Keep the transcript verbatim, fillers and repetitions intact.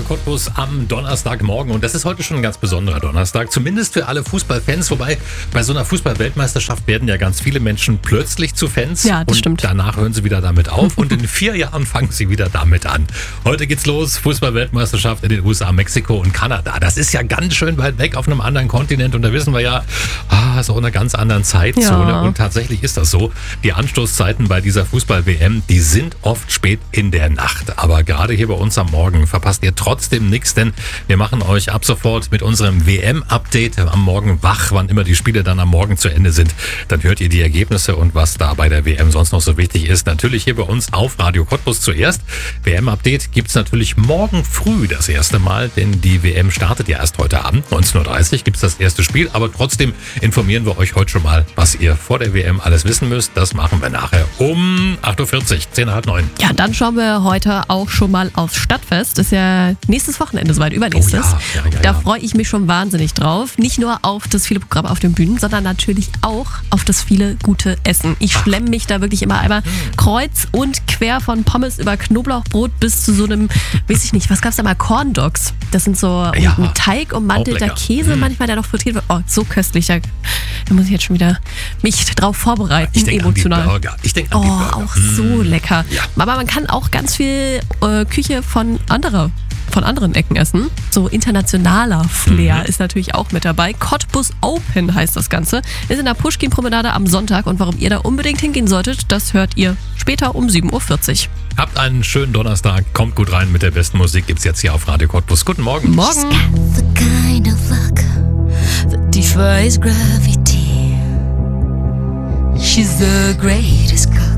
Radio Cottbus am Donnerstagmorgen. Und das ist heute schon ein ganz besonderer Donnerstag, zumindest für alle Fußballfans. Wobei bei so einer Fußball-Weltmeisterschaft werden ja ganz viele Menschen plötzlich zu Fans. Ja, das und stimmt. Danach hören sie wieder damit auf und in vier Jahren fangen sie wieder damit an. Heute geht's los, Fußball-Weltmeisterschaft in den U S A, Mexiko und Kanada. Das ist ja ganz schön weit weg auf einem anderen Kontinent und da wissen wir ja, ah, ist auch in einer ganz anderen Zeitzone. Ja. Und tatsächlich ist das so. Die Anstoßzeiten bei dieser Fußball-W M, die sind oft spät in der Nacht. Aber gerade hier bei uns am Morgen verpasst ihr trotzdem nichts, denn wir machen euch ab sofort mit unserem W M-Update am Morgen wach, wann immer die Spiele dann am Morgen zu Ende sind. Dann hört ihr die Ergebnisse und was da bei der W M sonst noch so wichtig ist. Natürlich hier bei uns auf Radio Cottbus zuerst. W M-Update gibt's natürlich morgen früh das erste Mal, denn die W M startet ja erst heute Abend. neunzehn Uhr dreißig gibt's das erste Spiel, aber trotzdem informieren wir euch heute schon mal, was ihr vor der W M alles wissen müsst. Das machen wir nachher um acht Uhr vierzig, zehn nach halb neun. Ja, dann schauen wir heute auch schon mal aufs Stadtfest. Ist ja nächstes Wochenende soweit, übernächstes. Oh ja, ja, ja, da ja. freue ich mich schon wahnsinnig drauf. Nicht nur auf das viele Programm auf den Bühnen, sondern natürlich auch auf das viele gute Essen. Ich schlemme mich da wirklich immer einmal kreuz und quer von Pommes über Knoblauchbrot bis zu so einem, weiß ich nicht, was gab's da mal? Corn Dogs. Das sind so Ja, mit Teig ummantelter auch lecker. Käse Mm. manchmal, der noch frittiert wird. Oh, so köstlich. Da, da muss ich jetzt schon wieder mich drauf vorbereiten, Ich denke an die emotional. Burger. Ich denke an Oh, die Burger. auch so lecker. Ja. Aber man kann auch ganz viel äh, Küche von anderer, von anderen Ecken essen. So internationaler Flair Mhm. ist natürlich auch mit dabei. Cottbus Open heißt das Ganze. Ist in der Puschkin-Promenade am Sonntag. Und warum ihr da unbedingt hingehen solltet, das hört ihr später um sieben Uhr vierzig. Habt einen schönen Donnerstag. Kommt gut rein mit der besten Musik. Gibt's jetzt hier auf Radio Cottbus. Guten Morgen. Morgen. The kind of luck that defies gravity. She's the greatest girl